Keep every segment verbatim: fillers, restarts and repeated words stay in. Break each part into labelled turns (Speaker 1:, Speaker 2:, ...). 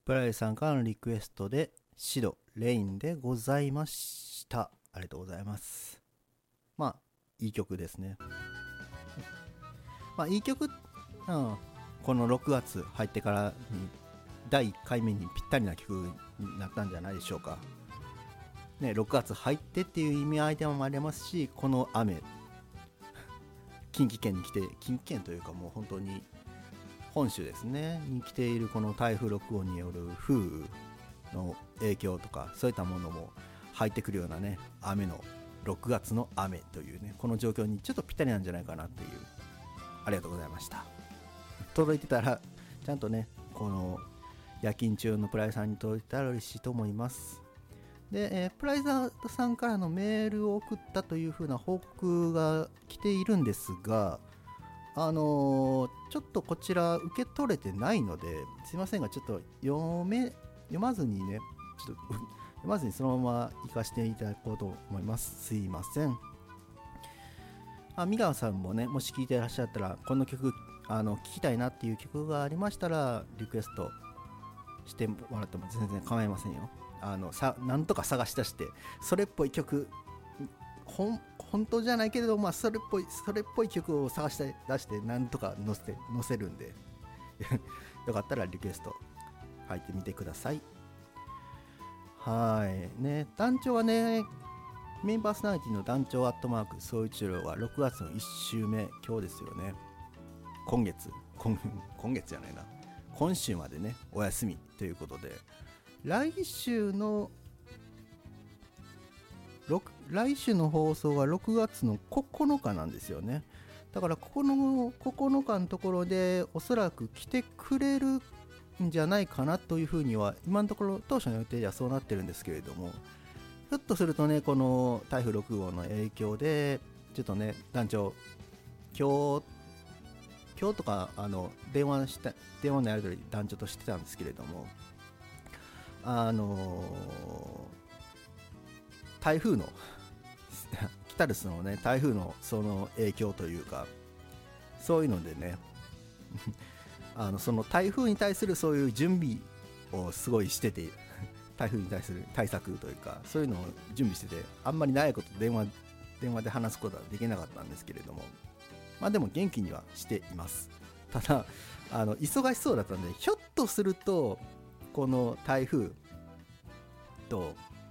Speaker 1: プライさんからのリクエストでシドレインでございました。ありがとうございます。まあいい曲ですね。まあいい曲、うん、このろくがつ入ってからにだいいっかいめにぴったりな曲になったんじゃないでしょうかね。ろくがつ入ってっていう意味合いでもありますし、この雨近畿圏に来て、近畿圏というかもう本当に本州ですねに来ているこの台風ろくごうによる風雨の影響とか、そういったものも入ってくるようなね、雨のろくがつの雨というね、この状況にちょっとぴったりなんじゃないかなっていう。ありがとうございました。届いてたらちゃんとね、この夜勤中のプライさんに届いてたら嬉しいと思います。で、えー、プライザーさんからのメールを送ったというふうな報告が来ているんですが、あのー、ちょっとこちら受け取れてないのですいませんが、ちょっと読め読まずにね、ちょっと読まずにそのまま行かせていただこうと思います。すいません。あ、三川さんもね、もし聞いていらっしゃったら、この曲あの聴きたいなっていう曲がありましたらリクエストしてもらっても全然構いませんよ。あのさなんとか探し出してそれっぽい曲、ほん本当じゃないけれど、まあ、それっぽいそれっぽい曲を探して出してなんとか載せて載せるんでよかったらリクエスト書いてみてください。はいね、団長はね、メインパーソナリティの団長アットマーク総一郎はろくがつのいっ週目、今日ですよね。今月今今月じゃないな今週までねお休みということで、来週の来週の放送はろくがつのここのかなんですよね。だからここのここのかのところでおそらく来てくれるんじゃないかなというふうには今のところ当初の予定ではそうなってるんですけれども、ひょっとするとね、この台風ろくごうの影響でちょっとね、団長今日今日とかあの電話した電話のやり取り団長としてたんですけれども、あのー、台風の来たるそのね台風のその影響というか、そういうのでねあのその台風に対するそういう準備をすごいしてて、台風に対する対策というかそういうのを準備してて、あんまり長いこと電話電話で話すことはできなかったんですけれども、まあでも元気にはしています。ただあの忙しそうだったんで、ひょっとするとこの台風と、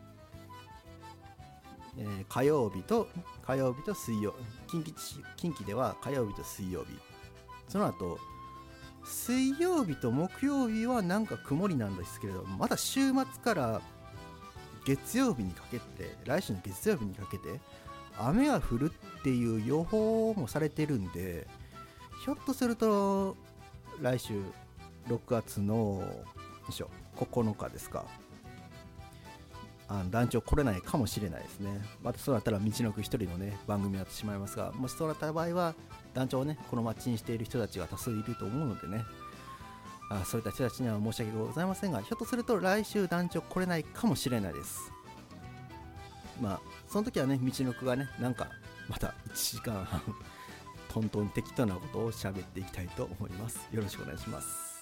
Speaker 1: えー、火曜日と火曜日と水曜近畿近畿では火曜日と水曜日、その後水曜日と木曜日はなんか曇りなんですけれども、また週末から月曜日にかけて来週の月曜日にかけて雨が降るっていう予報もされてるんで、ひょっとすると来週ろくがつのここのかですか、あの団長来れないかもしれないですね。またそうなったら道のく一人のね番組になってしまいますが、もしそうなった場合は団長をねこの街にしている人たちが多数いると思うのでね、あそういった人たちには申し訳ございませんが、ひょっとすると来週団長来れないかもしれないです。まあその時はね、道のくがねなんかまたいちじかんはんトントン適当なことを喋っていきたいと思います。よろしくお願いします。